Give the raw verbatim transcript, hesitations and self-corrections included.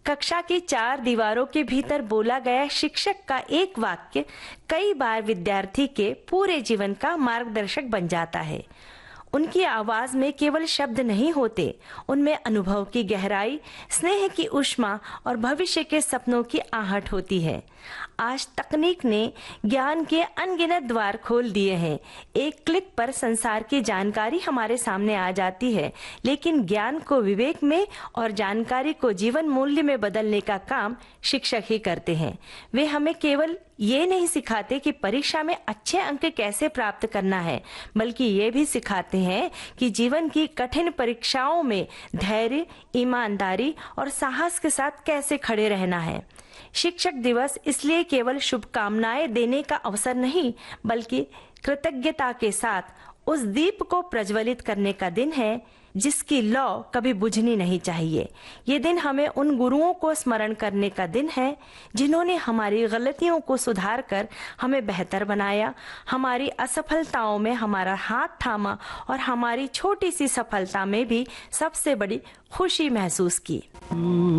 कक्षा की चार दीवारों के भीतर बोला गया शिक्षक का एक वाक्य कई बार विद्यार्थी के पूरे जीवन का मार्गदर्शक बन जाता है। उनकी आवाज में केवल शब्द नहीं होते, उनमें अनुभव की गहराई, स्नेह की ऊष्मा और भविष्य के सपनों की आहट होती है। आज तकनीक ने ज्ञान के अनगिनत द्वार खोल दिए हैं। एक क्लिक पर संसार की जानकारी हमारे सामने आ जाती है, लेकिन ज्ञान को विवेक में और जानकारी को जीवन मूल्य में बदलने का काम शिक्षक ही करते हैं। वे हमें केवल ये नहीं सिखाते कि परीक्षा में अच्छे अंक कैसे प्राप्त करना है, बल्कि ये भी सिखाते हैं कि जीवन की कठिन परीक्षाओं में धैर्य, ईमानदारी और साहस के साथ कैसे खड़े रहना है। शिक्षक दिवस इसलिए केवल शुभकामनाएं देने का अवसर नहीं, बल्कि कृतज्ञता के साथ उस दीप को प्रज्वलित करने का दिन है जिसकी लौ कभी बुझनी नहीं चाहिए। ये दिन हमें उन गुरुओं को स्मरण करने का दिन है जिन्होंने हमारी गलतियों को सुधार कर हमें बेहतर बनाया, हमारी असफलताओं में हमारा हाथ थामा और हमारी छोटी सी सफलता में भी सबसे बड़ी खुशी महसूस की।